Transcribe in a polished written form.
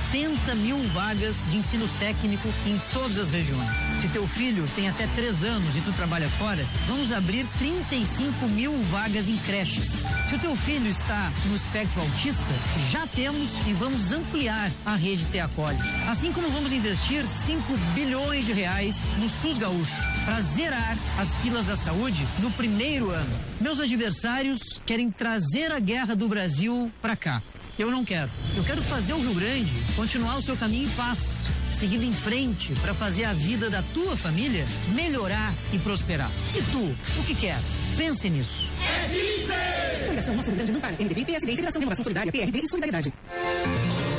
80 mil vagas de ensino técnico em todas as regiões. Se teu filho tem até 3 anos e tu trabalha fora, vamos abrir 35 mil vagas em creches. Se o teu filho está no espectro autista, já temos e vamos ampliar a rede Te Acolhe. Assim como vamos investir 5 bilhões de reais no SUS Gaúcho, para zerar as filas da saúde no primeiro ano. Meus adversários querem trazer a guerra do Brasil para cá. Eu não quero. Eu quero fazer o Rio Grande continuar o seu caminho em paz, seguindo em frente para fazer a vida da tua família melhorar e prosperar. E tu, o que quer? Pense nisso. Coligação Nosso Rio Grande não para. MDB, PSD, Federação de Renovação Solidária, PRB e Solidariedade.